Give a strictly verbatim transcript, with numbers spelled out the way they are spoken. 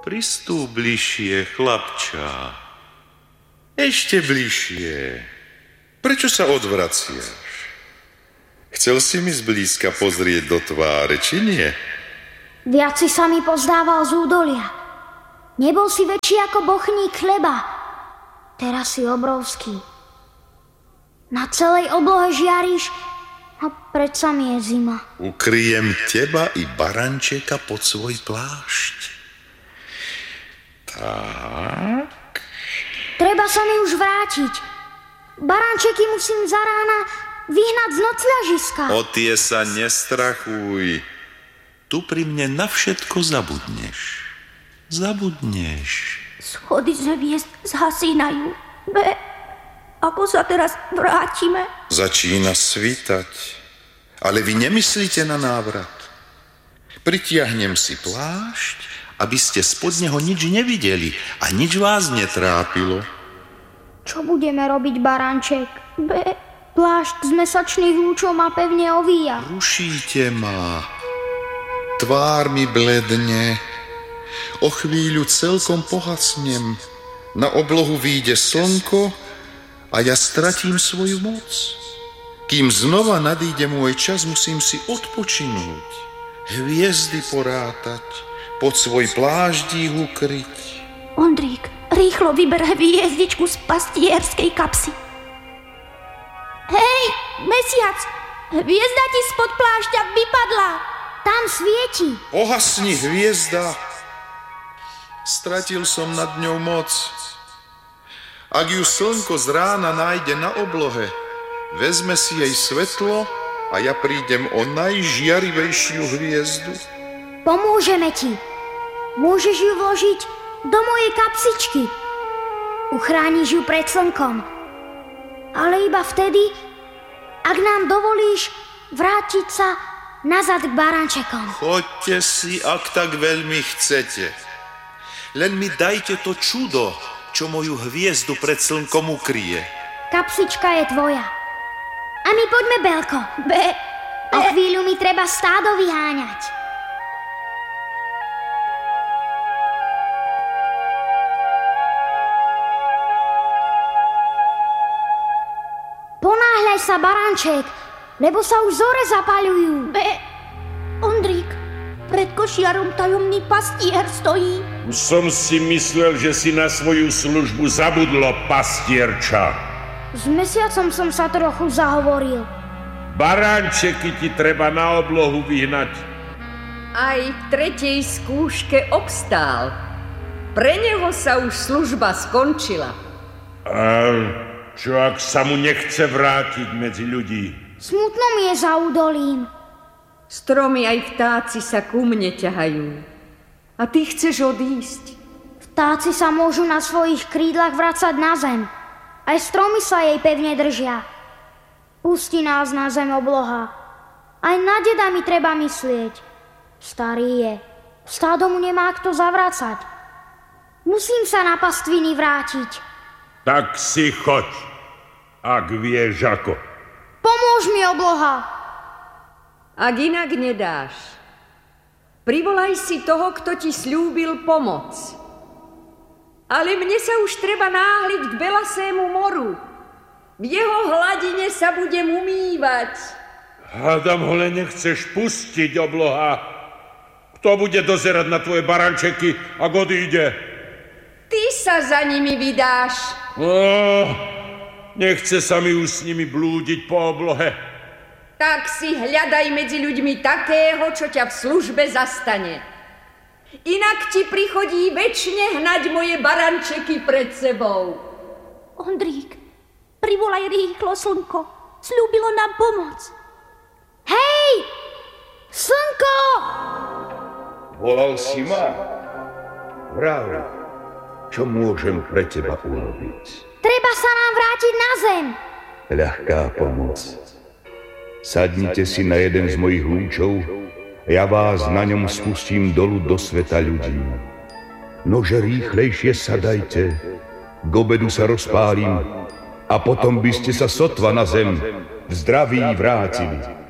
Pristúp bližšie, chlapča. Ešte bližšie. Prečo sa odvraciaš? Chcel si mi zblízka pozrieť do tváre, či nie? Viac si sa mi pozdával z údolia. Nebol si väčší ako bochník chleba. Teraz si obrovský. Na celej oblohe žiariš a predsa mi je zima. Ukryjem teba i barančeka pod svoj plášť. Tak. Treba sa mi už vrátiť. Barančeky musím za rána vyhnať z nocľažiska. O tie sa nestrachuj. Tu pri mne na všetko zabudneš. Zabudneš. Schody z hviezd zhasínajú. Be, ako sa teraz vrátime? Začína svítať. Ale vy nemyslíte na návrat. Pritiahnem si plášť, aby ste spod neho nič nevideli a nič vás netrápilo. Čo budeme robiť, baranček? Be, plášť z mesačných lúčov ma pevne ovíja. Rušíte ma. Tvár mi bledne. O chvíľu celkom pohasnem. Na oblohu vyjde slnko a ja stratím svoju moc. Kým znova nadíde môj čas, musím si odpočinúť. Hviezdy porátať, pod svoj plášť ukryť. Ondrík, rýchlo vyber hviezdičku z pastierskej kapsy. Hej, mesiac, hviezda ti spod plášťa vypadla. Tam svieti. Pohasni, hviezda. Stratil som nad ňou moc. Ak ju slnko z rána nájde na oblohe, vezme si jej svetlo a ja prídem o najžiarivejšiu hviezdu. Pomôžeme ti. Môžeš ju vložiť do mojej kapsičky. Uchrániš ju pred slnkom. Ale iba vtedy, ak nám dovolíš vrátiť sa nazad k barančekom. Choďte si, ak tak veľmi chcete. Len mi dajte to čudo, čo moju hviezdu pred slnkom ukryje. Kapsička je tvoja. A my poďme, Belko. Be, be. O chvíľu mi treba stádo vyháňať. Ponáhľaj sa, baranček, lebo sa už zore zapaľujú. Be, Ondrík, pred košiarom tajomný pastier stojí. Už som si myslel, že si na svoju službu zabudlo, pastierča. S mesiacom som sa trochu zahovoril. Baránčeky ti treba na oblohu vyhnať. Aj v tretej skúške obstál. Pre neho sa už služba skončila. A čo ak sa mu nechce vrátiť medzi ľudí? Smutno mi je za údolím. Stromy aj vtáci sa ku mne ťahajú. A ty chceš odísť? Vtáci sa môžu na svojich krídlach vracať na zem. Aj stromy sa jej pevne držia. Pusti nás na zem obloha. Aj na deda mi treba myslieť. Starý je. Stádo mu nemá kto zavracať. Musím sa na pastviny vrátiť. Tak si choď, ak vieš ako. Pomôž mi, obloha. Ak inak nedáš, privolaj si toho, kto ti sľúbil pomoc. Ale mne sa už treba náhliť k belasému moru. V jeho hladine sa budem umývať. Hádam ho len nechceš pustiť, obloha. Kto bude dozerať na tvoje barančeky, ak odíde? Ty sa za nimi vydáš. Oh, nechce sa mi už s nimi blúdiť po oblohe. Tak si hľadaj medzi ľuďmi takého, čo ťa v službe zastane. Inak ti prichodí večne hnať moje barančeky pred sebou. Ondrík, privolaj rýchlo slnko. Sľúbilo nám pomoc. Hej! Slnko! Volal si ma? Vrav, čo môžem pre teba urobiť? Treba sa nám vrátiť na zem. Ľahká pomoc. Sadnite si na jeden z mojich lúčov a ja vás na ňom spustím dolu do sveta ľudí. Nože rýchlejšie sadajte, k obedu sa rozpálim a potom by ste sa sotva na zem v zdraví vrátili.